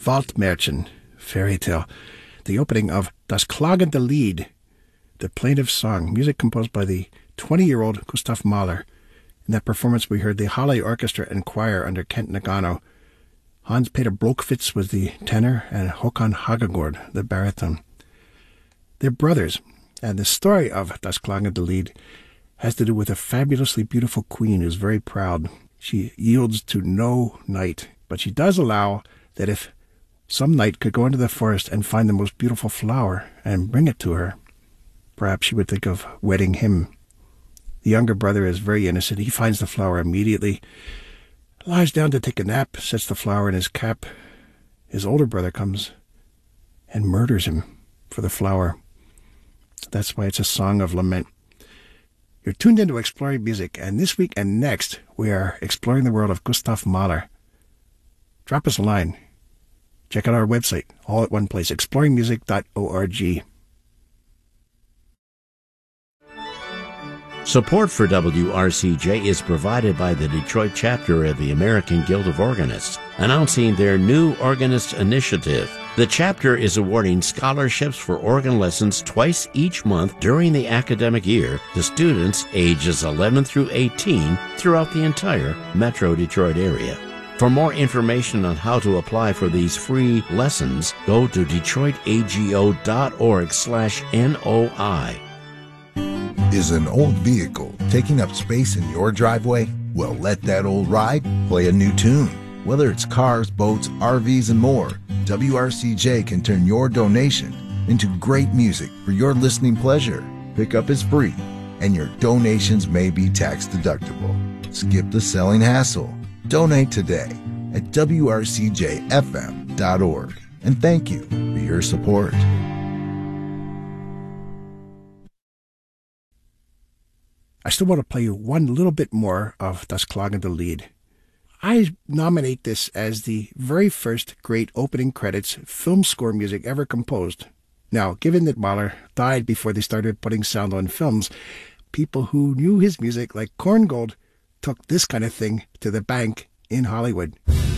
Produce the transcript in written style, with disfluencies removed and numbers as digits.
Waldmärchen, fairy tale, the opening of Das klagende Lied, the plaintive song, music composed by the 20-year-old Gustav Mahler. In that performance, we heard the Halle Orchestra and Choir under Kent Nagano. Hans-Peter Blokfitz was the tenor and Håkan Hagegård the baritone. They're brothers, and the story of Das klagende Lied has to do with a fabulously beautiful queen who's very proud. She yields to no knight, but she does allow that if some knight could go into the forest and find the most beautiful flower and bring it to her, perhaps she would think of wedding him. The younger brother is very innocent. He finds the flower immediately, lies down to take a nap, sets the flower in his cap. His older brother comes and murders him for the flower. That's why it's a song of lament. You're tuned into Exploring Music, and this week and next, we are exploring the world of Gustav Mahler. Drop us a line. Check out our website, all at one place, exploringmusic.org. Support for WRCJ is provided by the Detroit chapter of the American Guild of Organists, announcing their new Organist Initiative. The chapter is awarding scholarships for organ lessons twice each month during the academic year to students ages 11 through 18 throughout the entire Metro Detroit area. For more information on how to apply for these free lessons, go to detroitago.org/NOI. Is an old vehicle taking up space in your driveway? Well, let that old ride play a new tune. Whether it's cars, boats, RVs, and more, WRCJ can turn your donation into great music for your listening pleasure. Pickup is free, and your donations may be tax deductible. Skip the selling hassle. Donate today at WRCJFM.org. And thank you for your support. I still want to play you one little bit more of Das klagende Lied. I nominate this as the very first great opening credits film score music ever composed. Now, given that Mahler died before they started putting sound on films, people who knew his music, like Korngold, took this kind of thing to the bank in Hollywood.